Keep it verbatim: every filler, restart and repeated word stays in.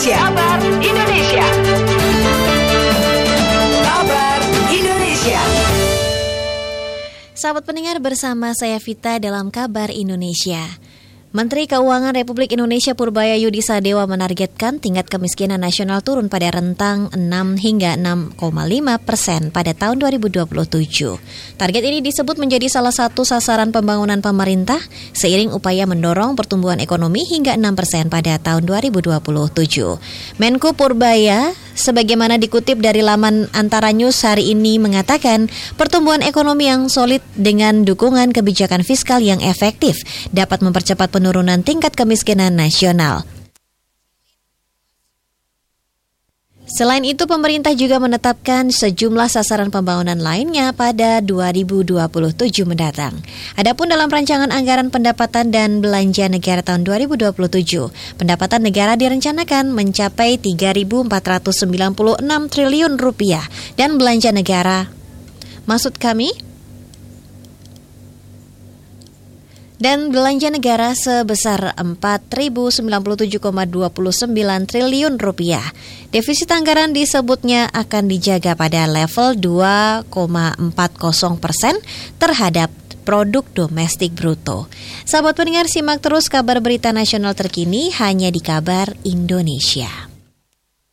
Indonesia. Kabar Indonesia. Kabar Indonesia. Sahabat pendengar, bersama saya Vita dalam Kabar Indonesia. Menteri Keuangan Republik Indonesia Purbaya Yudi Sadewa menargetkan tingkat kemiskinan nasional turun pada rentang enam hingga enam koma lima persen pada tahun dua ribu dua puluh tujuh. Target ini disebut menjadi salah satu sasaran pembangunan pemerintah seiring upaya mendorong pertumbuhan ekonomi hingga enam persen pada tahun dua ribu dua puluh tujuh. Menko Purbaya, sebagaimana dikutip dari laman Antara News hari ini, mengatakan pertumbuhan ekonomi yang solid dengan dukungan kebijakan fiskal yang efektif dapat mempercepat penurunan tingkat kemiskinan nasional. Selain itu, pemerintah juga menetapkan sejumlah sasaran pembangunan lainnya pada dua ribu dua puluh tujuh mendatang. Adapun dalam rancangan anggaran pendapatan dan belanja negara tahun dua ribu dua puluh tujuh, pendapatan negara direncanakan mencapai tiga ribu empat ratus sembilan puluh enam triliun rupiah dan belanja negara, maksud kami, dan belanja negara sebesar empat ribu sembilan puluh tujuh koma dua sembilan triliun rupiah. Defisit anggaran disebutnya akan dijaga pada level dua koma empat nol persen terhadap produk domestik bruto. Sahabat pendengar, simak terus kabar berita nasional terkini hanya di Kabar Indonesia.